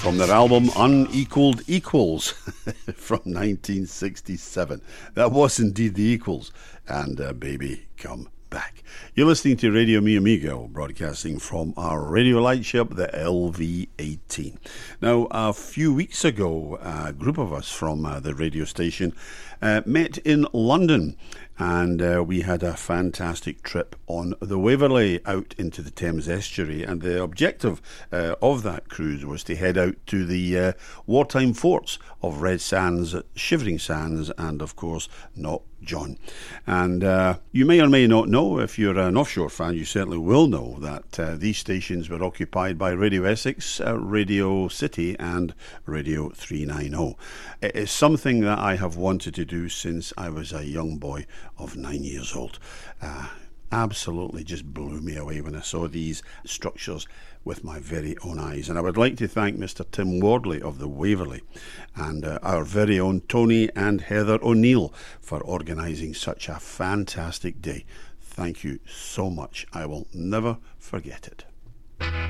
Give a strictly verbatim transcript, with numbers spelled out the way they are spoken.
from their album Unequaled Equals from nineteen sixty-seven. That was indeed the Equals, and uh, Baby Come Back. You're listening to Radio Mi Amigo, broadcasting from our radio lightship, the L V eighteen. Now, a few weeks ago, a group of us from uh, the radio station uh, met in London, and uh, we had a fantastic trip on the Waverley out into the Thames estuary, and the objective uh, of that cruise was to head out to the uh, wartime forts of Red Sands, Shivering Sands, and of course Knock John. And uh, you may or may not know, if you're an offshore fan, you certainly will know that uh, these stations were occupied by Radio Essex, uh, Radio City and Radio three ninety. It is something that I have wanted to do since I was a young boy of nine years old. Uh, absolutely just blew me away when I saw these structures with my very own eyes. And I would like to thank Mister Tim Wardley of the Waverley and uh, our very own Tony and Heather O'Neill for organising such a fantastic day. Thank you so much. I will never forget it.